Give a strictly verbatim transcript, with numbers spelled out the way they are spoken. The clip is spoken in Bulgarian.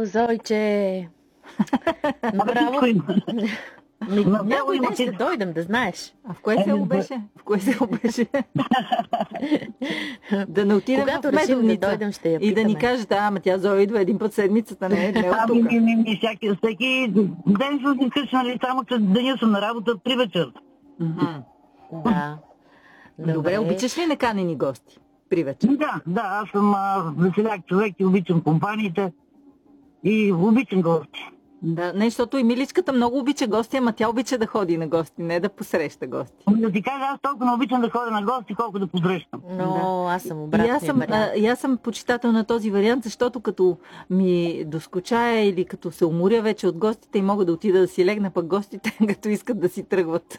Зойче! Направо. Ми, някой ден ще дойдем, да знаеш. А в кое село беше? В кое село беше? Да не отидем Когато в решим да Медовница дойдем, ще я и питаме. да ни кажете, ама тя Зоя идва един път седмицата, не е, не е от Ами, тук. ми, ми, ми, всеки, всеки ден съм си вкъщи, нали, само че деня съм на работа три вечер. Да. Добре, обичаш ли неканени гости при вечер? Да, да, аз съм а, веселяк човек и обичам компаниите и обичам гости. Да, не, защото и Миличката много обича гости, ама тя обича да ходи на гости, не да посреща гости. Ами да ти кажа, аз толкова не обичам да ходя на гости, колко да посрещам. Но аз съм И обратния аз съм, а, вариант. и аз съм почитател на този вариант, защото като ми доскочая или като се уморя вече от гостите и мога да отида да си легна, пък гостите като искат да си тръгват.